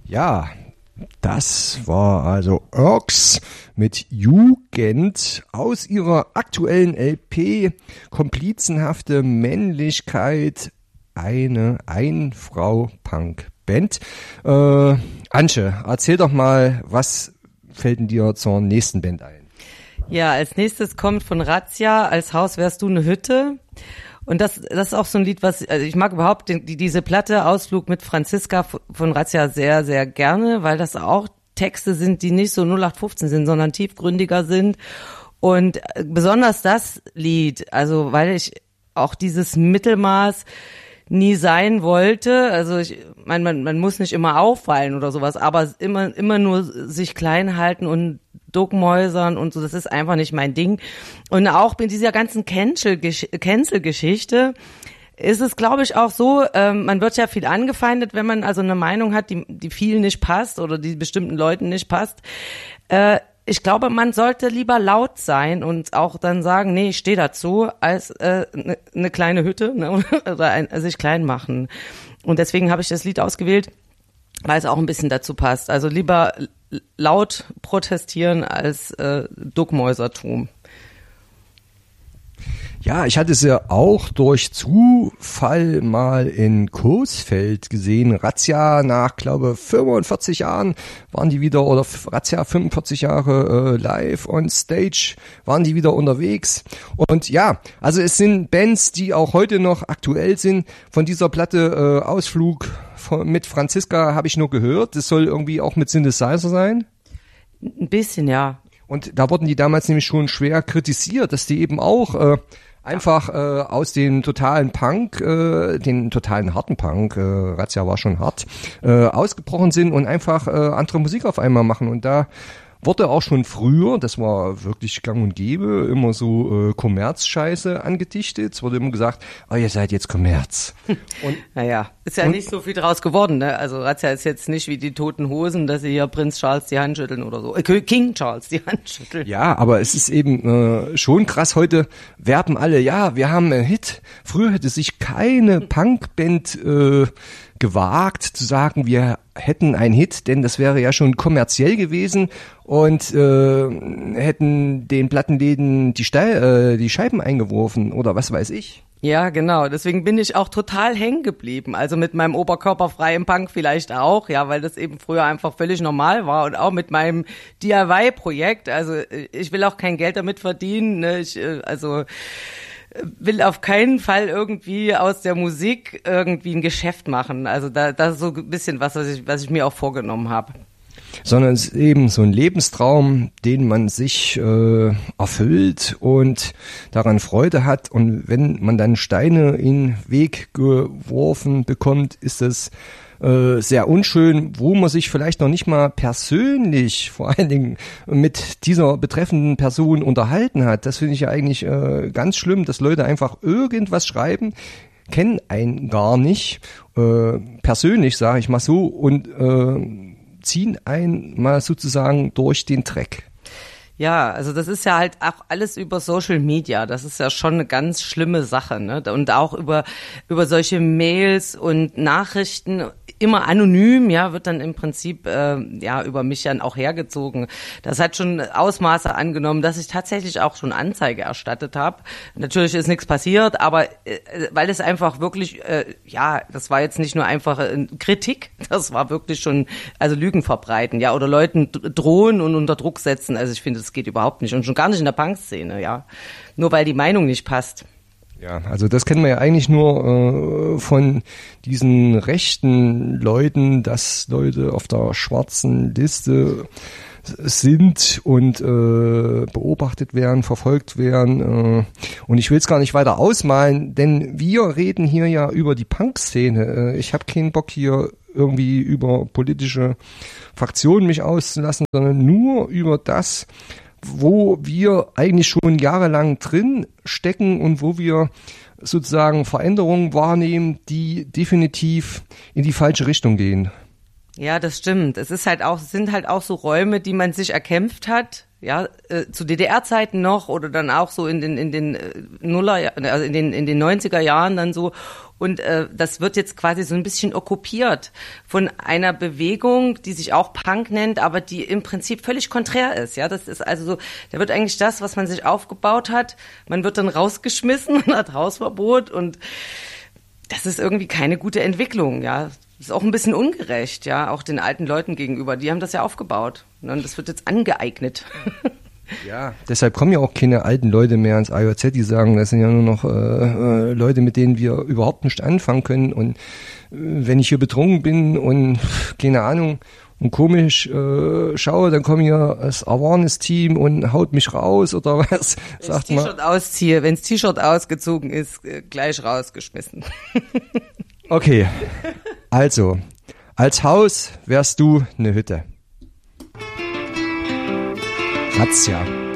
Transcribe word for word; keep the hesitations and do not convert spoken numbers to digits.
Ja, das war also Urks mit Jugend aus ihrer aktuellen L P Komplizenhafte Männlichkeit, eine Ein-Frau-Punk-Band. Äh, Antje, erzähl doch mal, was fällt denn dir zur nächsten Band ein? Ja, als nächstes kommt von Razzia, Als Haus wärst du eine Hütte. Und das, das ist auch so ein Lied, was, also ich mag überhaupt die, diese Platte Ausflug mit Franziska von Razzia sehr, sehr gerne, weil das auch Texte sind, die nicht so null acht fünfzehn sind, sondern tiefgründiger sind. Und besonders das Lied, also weil ich auch dieses Mittelmaß nie sein wollte, also ich meine, man, man muss nicht immer auffallen oder sowas, aber immer, immer nur sich klein halten und Duckmäusern und so, das ist einfach nicht mein Ding. Und auch mit dieser ganzen Cancel-Geschichte ist es, glaube ich, auch so, ähm, man wird ja viel angefeindet, wenn man also eine Meinung hat, die, die vielen nicht passt oder die bestimmten Leuten nicht passt. Äh, ich glaube, man sollte lieber laut sein und auch dann sagen, nee, ich stehe dazu, als äh, ne, ne kleine Hütte, ne, oder ein, also sich klein machen. Und deswegen habe ich das Lied ausgewählt, weil es auch ein bisschen dazu passt. Also lieber laut protestieren als äh, Duckmäusertum. Ja, ich hatte es ja auch durch Zufall mal in Coesfeld gesehen. Razzia nach, glaube fünfundvierzig Jahren waren die wieder, oder Razzia fünfundvierzig Jahre äh, live on stage waren die wieder unterwegs. Und ja, also es sind Bands, die auch heute noch aktuell sind. Von dieser Platte äh, Ausflug von, mit Franziska habe ich nur gehört. Das soll irgendwie auch mit Synthesizer sein. Ein bisschen, ja. Und da wurden die damals nämlich schon schwer kritisiert, dass die eben auch äh, einfach äh, aus dem totalen Punk, äh, den totalen harten Punk, äh, Razzia war schon hart, äh, ausgebrochen sind und einfach äh, andere Musik auf einmal machen. Und da wurde auch schon früher, das war wirklich gang und gäbe, immer so äh, Kommerzscheiße angedichtet. Es wurde immer gesagt, oh, ihr seid jetzt Kommerz. Und, naja, ist ja und, nicht so viel draus geworden, ne? Also Razzia ist jetzt nicht wie die Toten Hosen, dass sie hier Prinz Charles die Hand schütteln oder so. Äh, King Charles die Hand schütteln. Ja, aber es ist eben äh, schon krass. Heute werben alle, ja, wir haben einen Hit. Früher hätte sich keine Punkband äh, gewagt zu sagen, wir hätten einen Hit, denn das wäre ja schon kommerziell gewesen und äh, hätten den Plattenläden die, Steil, äh, die Scheiben eingeworfen oder was weiß ich. Ja, genau. Deswegen bin ich auch total hängen geblieben. Also mit meinem Oberkörper im Punk vielleicht auch, ja, weil das eben früher einfach völlig normal war und auch mit meinem D I Y-Projekt. Also ich will auch kein Geld damit verdienen. Ne? Ich, also will auf keinen Fall irgendwie aus der Musik irgendwie ein Geschäft machen. Also da, das ist so ein bisschen was, was ich, was ich mir auch vorgenommen habe. Sondern es ist eben so ein Lebenstraum, den man sich äh, erfüllt und daran Freude hat. Und wenn man dann Steine in den Weg geworfen bekommt, ist es äh, sehr unschön, wo man sich vielleicht noch nicht mal persönlich vor allen Dingen mit dieser betreffenden Person unterhalten hat. Das finde ich ja eigentlich äh, ganz schlimm, dass Leute einfach irgendwas schreiben, kennen einen gar nicht, äh, persönlich sage ich mal so, und äh, ziehen einen mal sozusagen durch den Dreck. Ja, also das ist ja halt auch alles über Social Media. Das ist ja schon eine ganz schlimme Sache, ne? Und auch über über solche Mails und Nachrichten, immer anonym, ja, wird dann im Prinzip äh, ja über mich dann auch hergezogen. Das hat schon Ausmaße angenommen, dass ich tatsächlich auch schon Anzeige erstattet habe. Natürlich ist nichts passiert, aber äh, weil es einfach wirklich, äh, ja, das war jetzt nicht nur einfach äh, Kritik, das war wirklich schon, also Lügen verbreiten, ja, oder Leuten drohen und unter Druck setzen. Also ich finde, das geht überhaupt nicht und schon gar nicht in der Punk-Szene, ja, nur weil die Meinung nicht passt. Ja, also das kennen wir ja eigentlich nur äh, von diesen rechten Leuten, dass Leute auf der schwarzen Liste sind und äh, beobachtet werden, verfolgt werden. Äh, und ich will es gar nicht weiter ausmalen, denn wir reden hier ja über die Punk-Szene. Äh, ich habe keinen Bock hier irgendwie über politische Fraktionen mich auszulassen, sondern nur über das, wo wir eigentlich schon jahrelang drin stecken und wo wir sozusagen Veränderungen wahrnehmen, die definitiv in die falsche Richtung gehen. Ja, das stimmt. Es ist halt auch, es sind halt auch so Räume, die man sich erkämpft hat. Ja, äh, zu D D R-Zeiten noch oder dann auch so in den in den äh, Nuller, also in den in den neunziger Jahren dann so und äh, das wird jetzt quasi so ein bisschen okkupiert von einer Bewegung, die sich auch Punk nennt, aber die im Prinzip völlig konträr ist. Ja, das ist also so, da wird eigentlich das, was man sich aufgebaut hat, man wird dann rausgeschmissen und hat Hausverbot und das ist irgendwie keine gute Entwicklung. Ja, das ist auch ein bisschen ungerecht, ja, auch den alten Leuten gegenüber. Die haben das ja aufgebaut. Und das wird jetzt angeeignet. Ja, deshalb kommen ja auch keine alten Leute mehr ans A J Z, die sagen, das sind ja nur noch äh, äh, Leute, mit denen wir überhaupt nicht anfangen können. Und äh, wenn ich hier betrunken bin und keine Ahnung und komisch äh, schaue, dann kommt hier das Awareness-Team und haut mich raus oder was, wenn sagt man. man. Wenn das T-Shirt ausziehe, wenn das T-Shirt ausgezogen ist, äh, gleich rausgeschmissen. Okay, also, als Haus wärst du eine Hütte. Razzia.